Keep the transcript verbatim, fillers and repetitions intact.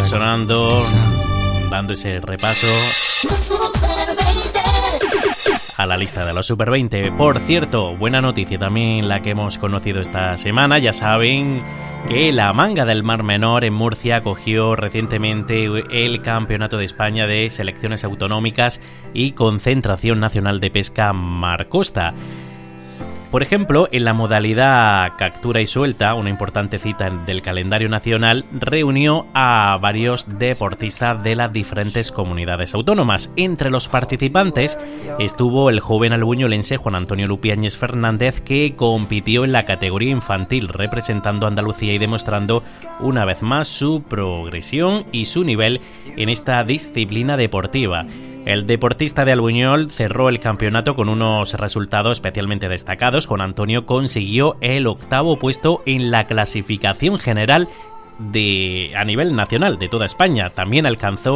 seguir sonando, dando ese repaso a la lista de los Super veinte. Por cierto, buena noticia también la que hemos conocido esta semana. Ya saben que la Manga del Mar Menor en Murcia acogió recientemente el Campeonato de España de Selecciones Autonómicas y Concentración Nacional de Pesca Mar Costa. Por ejemplo, en la modalidad captura y suelta, una importante cita del calendario nacional, reunió a varios deportistas de las diferentes comunidades autónomas. Entre los participantes estuvo el joven albuñolense Juan Antonio Lupiáñez Fernández, que compitió en la categoría infantil representando a Andalucía y demostrando una vez más su progresión y su nivel en esta disciplina deportiva. El deportista de Albuñol cerró el campeonato con unos resultados especialmente destacados. Juan Antonio consiguió el octavo puesto en la clasificación general de a nivel nacional de toda España. También alcanzó